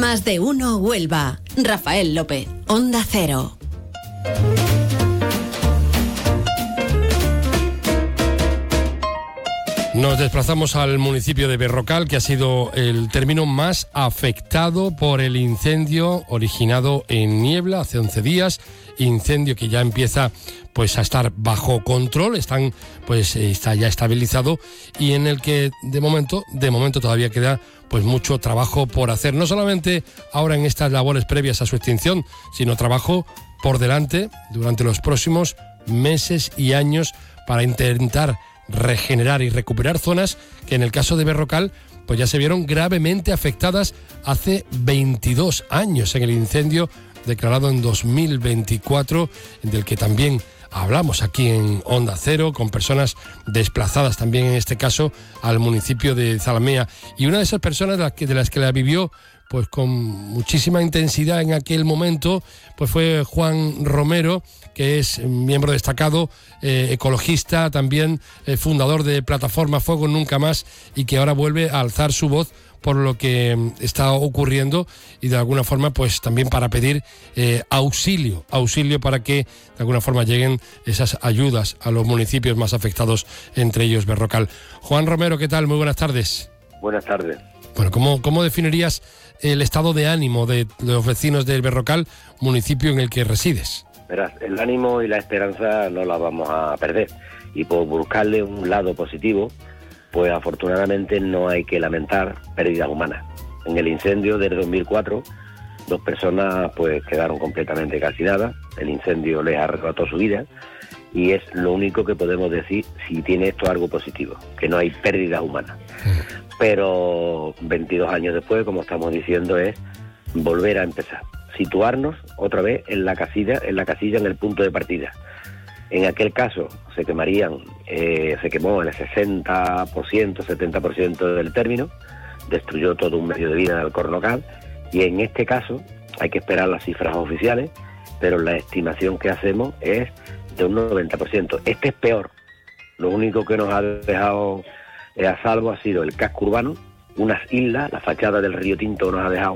Más de uno Huelva. Rafael López, Onda Cero. Nos desplazamos al municipio de Berrocal, que ha sido el término más afectado por el incendio originado en Niebla hace 11 días. Incendio que ya empieza pues a estar bajo control, está ya estabilizado, y en el que de momento todavía queda pues mucho trabajo por hacer, no solamente ahora en estas labores previas a su extinción, sino trabajo por delante durante los próximos meses y años para intentar regenerar y recuperar zonas que en el caso de Berrocal pues ya se vieron gravemente afectadas hace 22 años en el incendio declarado en 2024, del que también hablamos aquí en Onda Cero, con personas desplazadas también en este caso al municipio de Zalamea. Y una de esas personas de las que la vivió pues con muchísima intensidad en aquel momento, pues fue Juan Romero, que es miembro destacado, ecologista, también fundador de Plataforma Fuego Nunca Más, y que ahora vuelve a alzar su voz por lo que está ocurriendo y de alguna forma pues también para pedir auxilio para que de alguna forma lleguen esas ayudas a los municipios más afectados, entre ellos Berrocal. Juan Romero, ¿qué tal? Muy buenas tardes. Buenas tardes. Bueno, ¿cómo definirías el estado de ánimo de los vecinos del Berrocal, municipio en el que resides? Verás, el ánimo y la esperanza no la vamos a perder, y por buscarle un lado positivo, pues afortunadamente no hay que lamentar pérdidas humanas. En el incendio del 2004, 2 personas pues quedaron completamente calcinadas. El incendio les arrebató su vida, y es lo único que podemos decir si tiene esto algo positivo, que no hay pérdidas humanas. Pero 22 años después, como estamos diciendo, es volver a empezar, situarnos otra vez en la casilla, en el punto de partida. En aquel caso se quemó el 60%, 70% del término, destruyó todo un medio de vida del Cornocal, y en este caso hay que esperar las cifras oficiales, pero la estimación que hacemos es de un 90%. Este es peor. Lo único que nos ha dejado a salvo ha sido el casco urbano, unas islas, la fachada del Río Tinto nos ha dejado